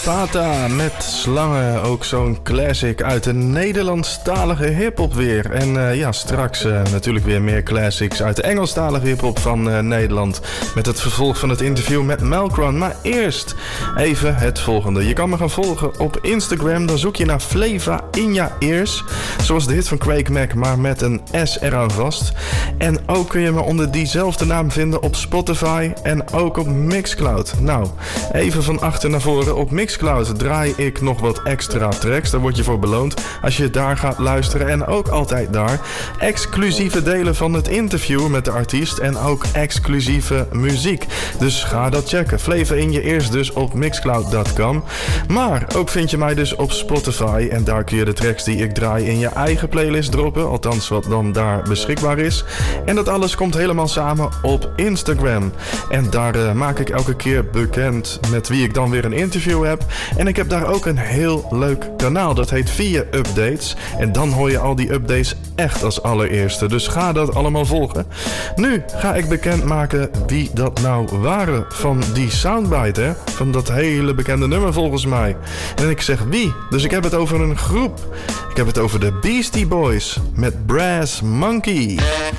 Fata met Slangen, ook zo'n classic uit de Nederlandstalige hiphop weer. En straks natuurlijk weer meer classics uit de Engelstalige hiphop van Nederland. Met het vervolg van het interview met Melkron. Maar eerst even het volgende. Je kan me gaan volgen op Instagram. Dan zoek je naar Flava in je ears. Zoals de hit van Craig Mack, maar met een S eraan vast. En ook kun je me onder diezelfde naam vinden op Spotify en ook op Mixcloud. Nou, even van achter naar voren. Op Mixcloud draai ik nog wat extra tracks. Daar word je voor beloond als je daar gaat luisteren. En ook altijd daar exclusieve delen van het interview met de artiest en ook exclusieve muziek. Dus ga dat checken. Flava in je ears dus op mixcloud.com. Maar ook vind je mij dus op Spotify en daar kun je de tracks die ik draai in je eigen playlist droppen. Althans wat dan daar beschikbaar is. En dat alles komt helemaal samen op Instagram. En daar maak ik elke keer bekend met wie ik dan weer een interview heb. En ik heb daar ook een heel leuk kanaal. Dat heet Via Updates. En dan hoor je al die updates echt als allereerste. Dus ga dat allemaal volgen. Nu ga ik bekendmaken wie dat nou waren van die soundbite, hè? Van dat hele bekende nummer volgens mij. En ik zeg wie? Dus ik heb het over een groep. Ik heb het over de Beastie Boys met Brass Monkey.